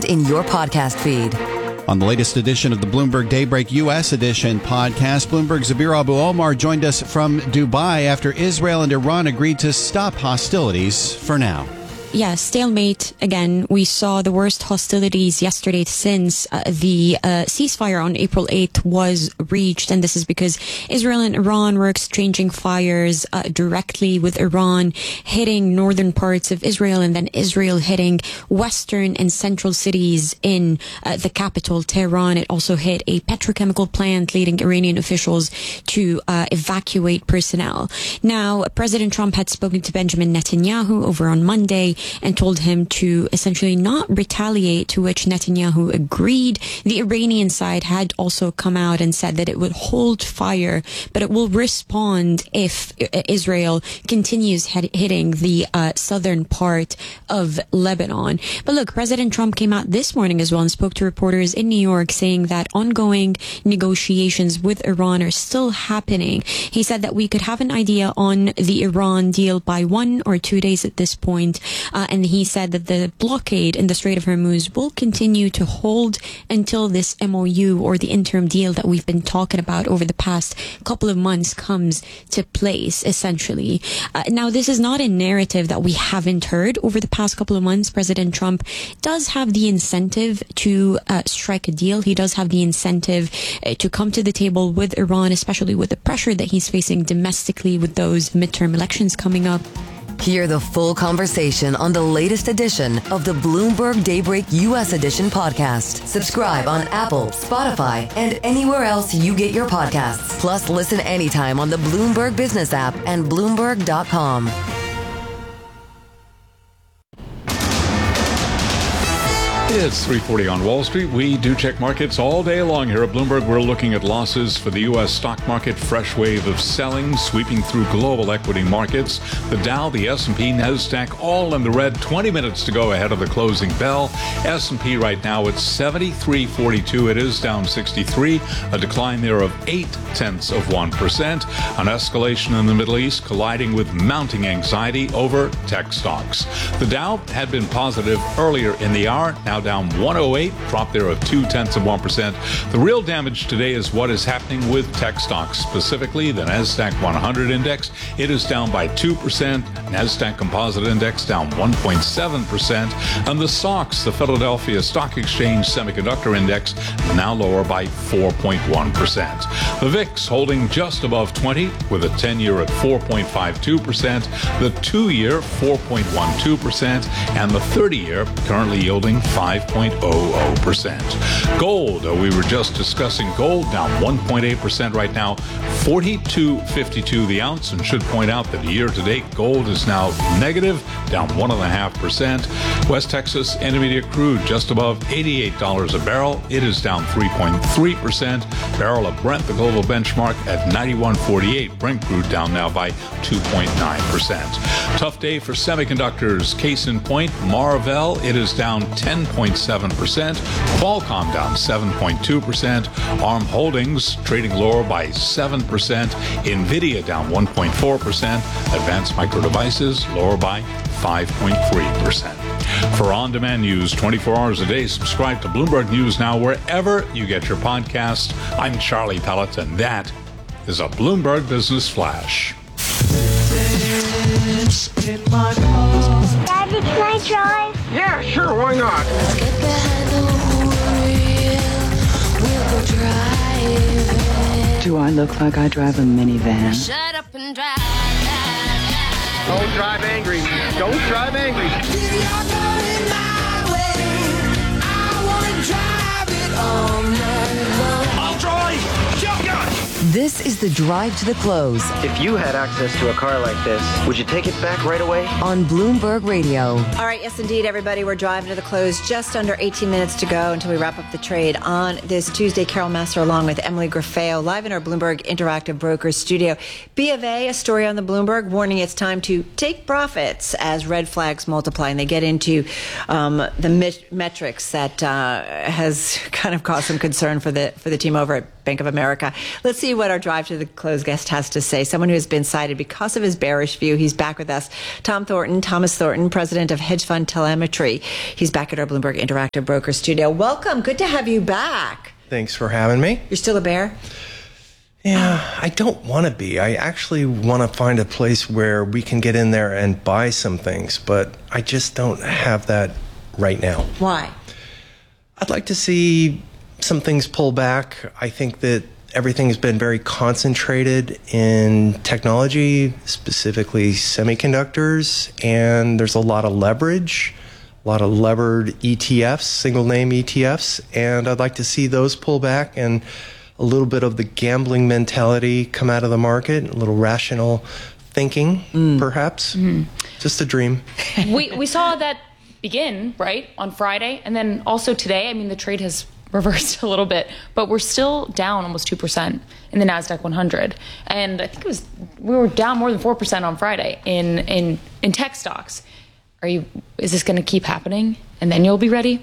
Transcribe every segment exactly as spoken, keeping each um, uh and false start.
in your podcast feed. On the latest edition of the Bloomberg Daybreak U S Edition podcast, Bloomberg's Zabir Abu-Omar joined us from Dubai after Israel and Iran agreed to stop hostilities for now. Yeah, stalemate again. We saw the worst hostilities yesterday since uh, the uh, ceasefire on April eighth was reached. And this is because Israel and Iran were exchanging fires uh, directly with Iran, hitting northern parts of Israel, and then Israel hitting western and central cities in uh, the capital, Tehran. It also hit a petrochemical plant, leading Iranian officials to uh, evacuate personnel. Now, President Trump had spoken to Benjamin Netanyahu over on Monday and told him to essentially not retaliate, to which Netanyahu agreed. The Iranian side had also come out and said that it would hold fire, but it will respond if Israel continues head- hitting the uh, southern part of Lebanon. But look, President Trump came out this morning as well and spoke to reporters in New York, saying that ongoing negotiations with Iran are still happening. He said that we could have an idea on the Iran deal by one or two days at this point. Uh, and he said that the blockade in the Strait of Hormuz will continue to hold until this M O U, or the interim deal that we've been talking about over the past couple of months, comes to place, essentially. Uh, now, this is not a narrative that we haven't heard over the past couple of months. President Trump does have the incentive to uh, strike a deal. He does have the incentive uh, to come to the table with Iran, especially with the pressure that he's facing domestically with those midterm elections coming up. Hear the full conversation on the latest edition of the Bloomberg Daybreak U S Edition podcast. Subscribe on Apple, Spotify, and anywhere else you get your podcasts. Plus, listen anytime on the Bloomberg Business app and Bloomberg dot com. It's three forty on Wall Street. We do check markets all day long here at Bloomberg. We're looking at losses for the U S stock market. Fresh wave of selling sweeping through global equity markets. The Dow, the S and P, NASDAQ, all in the red. twenty minutes to go ahead of the closing bell. S and P right now at seventy-three forty-two. It is down sixty-three. A decline there of eight tenths of one percent. An escalation in the Middle East colliding with mounting anxiety over tech stocks. The Dow had been positive earlier in the hour. Now down one oh eight, drop there of two tenths of one percent. The real damage today is what is happening with tech stocks, specifically the NASDAQ one hundred index. It is down by two percent. NASDAQ Composite Index down one point seven percent. And the S O X, the Philadelphia Stock Exchange Semiconductor Index, now lower by four point one percent. The V I X holding just above twenty with a ten-year at four point five two percent. The two-year four point one two percent. And the thirty-year currently yielding five point zero zero percent. Gold, uh, we were just discussing gold, down one point eight percent right now, forty-two fifty-two the ounce, and should point out that year-to-date gold is now negative, down one point five percent. West Texas Intermediate crude just above eighty-eight dollars a barrel. It is down three point three percent. Barrel of Brent, the global benchmark, at ninety-one forty-eight. Brent crude down now by two point nine percent. Tough day for semiconductors. Case in point, Marvell, it is down ten point seven percent. Qualcomm down seven point two percent. ARM Holdings trading lower by seven percent. NVIDIA down one point four percent. Advanced Micro Devices lower by five point three percent. For on-demand news twenty-four hours a day, subscribe to Bloomberg News Now wherever you get your podcasts. I'm Charlie Pellet, and that is a Bloomberg Business Flash. Daddy, can I drive? Yeah, sure, why not? Let's get behind the wheel. We'll go driving. Do I look like I drive a minivan? Shut up and drive. Don't drive angry. Don't drive angry. You're going my way. I want to drive it all night long. I'll drive. Shotgun. This is the Drive to the Close If you had access to a car like this, would you take it back right away? on Bloomberg Radio. All right, yes, indeed, everybody. We're driving to the close. Just under eighteen minutes to go until we wrap up the trade on this Tuesday. Carol Master along with Emily Graffeo live in our Bloomberg Interactive Brokers studio. B of A, a story on the Bloomberg warning it's time to take profits as red flags multiply. And they get into um, the met- metrics that uh, has kind of caused some concern for the for the team over at Bank of America. Let's see what our drive to the close guest has to say. Someone who has been cited because of his bearish view. He's back with us. Tom Thornton, Thomas Thornton, president of Hedge Fund Telemetry. He's back at our Bloomberg Interactive Broker Studio. Welcome. Good to have you back. Thanks for having me. You're still a bear? Yeah, I don't want to be. I actually want to find a place where we can get in there and buy some things, but I just don't have that right now. Why? I'd like to see some things pull back. I think that everything's been very concentrated in technology, specifically semiconductors, and there's a lot of leverage, a lot of levered E T Fs, single name E T Fs, and I'd like to see those pull back and a little bit of the gambling mentality come out of the market, a little rational thinking, mm. perhaps. Mm. Just a dream. we we saw that begin, right, on Friday, and then also today. I mean, the trade has reversed a little bit, but we're still down almost two percent in the NASDAQ one hundred. And I think it was, we were down more than four percent on Friday in, in, in tech stocks. Are you, is this going to keep happening, and then you'll be ready?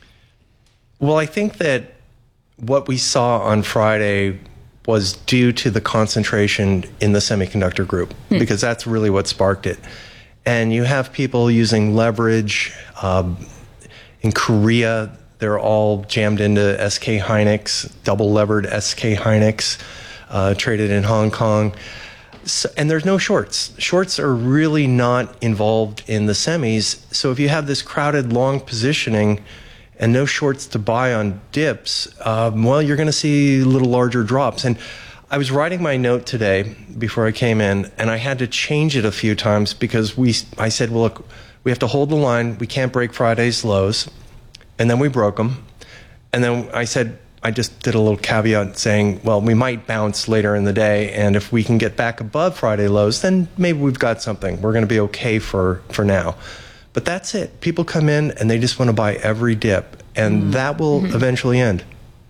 Well, I think that what we saw on Friday was due to the concentration in the semiconductor group, hmm. because that's really what sparked it. And you have people using leverage. Um, in Korea, they're all jammed into S K Hynix, double levered S K Hynix, uh, traded in Hong Kong. So, and there's no shorts. Shorts are really not involved in the semis. So if you have this crowded long positioning and no shorts to buy on dips, um, well, you're going to see a little larger drops. And I was writing my note today before I came in, and I had to change it a few times because we. I said, well, look, we have to hold the line. We can't break Friday's lows. And then we broke them. And then I said, I just did a little caveat saying, well, we might bounce later in the day. And if we can get back above Friday lows, then maybe we've got something. We're going to be okay for, for now. But that's it. People come in and they just want to buy every dip, and mm. that will mm-hmm. eventually end.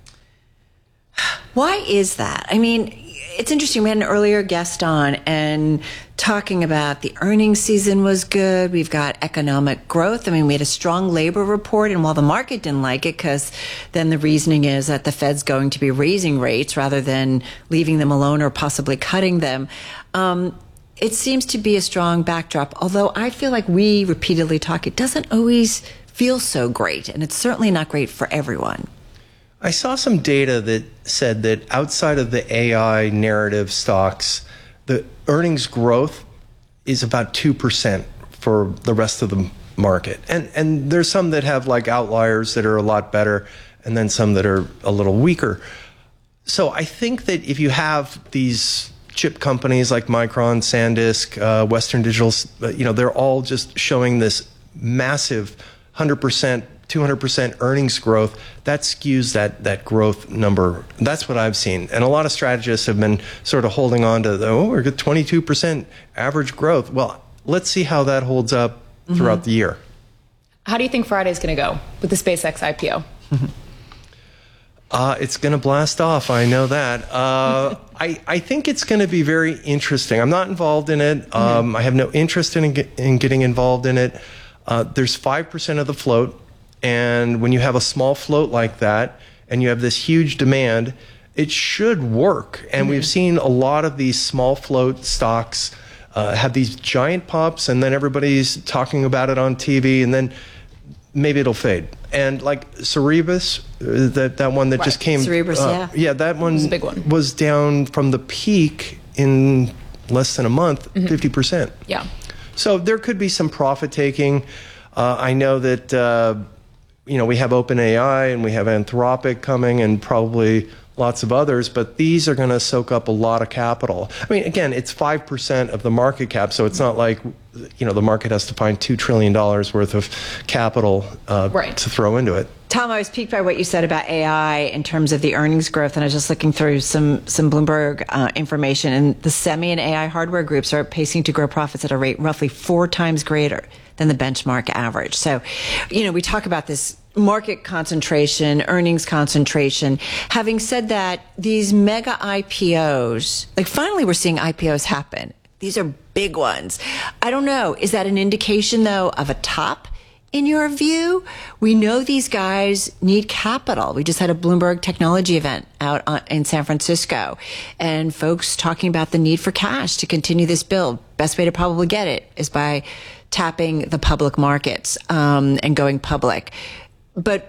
Why is that? I mean, it's interesting. We had an earlier guest on and talking about the earnings season was good. We've got economic growth. I mean, we had a strong labor report, and while the market didn't like it, because then the reasoning is that the Fed's going to be raising rates rather than leaving them alone or possibly cutting them. Um, It seems to be a strong backdrop, although I feel like we repeatedly talk, it doesn't always feel so great, and it's certainly not great for everyone. I saw some data that said that outside of the A I narrative stocks, the earnings growth is about two percent for the rest of the market. And, and there's some that have like outliers that are a lot better, and then some that are a little weaker. So I think that if you have these chip companies like Micron, SanDisk, uh, Western Digital, you know, they're all just showing this massive one hundred percent, two hundred percent earnings growth. That skews that that growth number. That's what I've seen. And a lot of strategists have been sort of holding on to, oh, we're at twenty-two percent average growth. Well, let's see how that holds up throughout mm-hmm. the year. How do you think Friday's going to go with the SpaceX I P O? Uh, it's going to blast off. I know that. Uh, I, I think it's going to be very interesting. I'm not involved in it. Um, mm-hmm. I have no interest in, in getting involved in it. Uh, there's five percent of the float. And when you have a small float like that and you have this huge demand, it should work. And mm-hmm. we've seen a lot of these small float stocks uh, have these giant pops, and then everybody's talking about it on T V, and then maybe it'll fade. And like Cerebras, uh, that, that one that right. just came. Cerebras, uh, yeah. Yeah, that one was, a big one. was down from the peak in less than a month, mm-hmm. fifty percent. Yeah. So there could be some profit taking. Uh, I know that, uh, you know, we have OpenAI and we have Anthropic coming and probably lots of others, but these are going to soak up a lot of capital. I mean, again, it's five percent of the market cap, so it's not like, you know, the market has to find two trillion dollars worth of capital uh, right. to throw into it. Tom, I was piqued by what you said about A I in terms of the earnings growth, and I was just looking through some some Bloomberg uh, information, and the semi and A I hardware groups are pacing to grow profits at a rate roughly four times greater than the benchmark average. So, you know, we talk about this market concentration, earnings concentration. Having said that, these mega I P Os, like finally we're seeing I P Os happen. These are big ones. I don't know. Is that an indication, though, of a top in your view? We know these guys need capital. We just had a Bloomberg technology event out on, in San Francisco, and folks talking about the need for cash to continue this build. Best way to probably get it is by tapping the public markets um, and going public. But